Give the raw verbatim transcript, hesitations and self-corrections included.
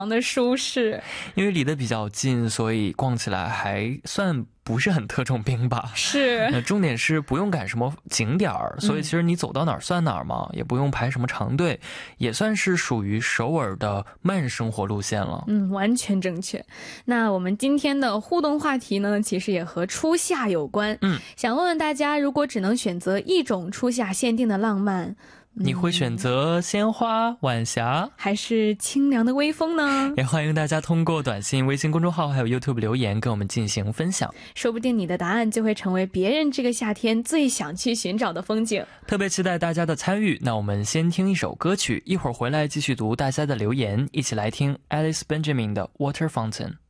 的舒适。 因为离得比较近，所以逛起来还算不是很特种兵吧。 是， 那重点是不用赶什么景点儿，所以其实你走到哪儿算哪儿嘛，嗯、也不用排什么长队，也算是属于首尔的慢生活路线了。 嗯，完全正确。那我们今天的互动话题呢，其实也和初夏有关。 嗯， 想问问大家，如果只能选择一种初夏限定的浪漫， 你会选择鲜花、晚霞， 还是清凉的微风呢？ 也欢迎大家通过短信、微信公众号还有 YouTube 留言跟我们进行分享， 说不定你的答案就会成为别人这个夏天最想去寻找的风景。 特别期待大家的参与。那我们先听一首歌曲，一会儿回来继续读大家的留言，一起来听 Alice Benjamin 的 Water Fountain。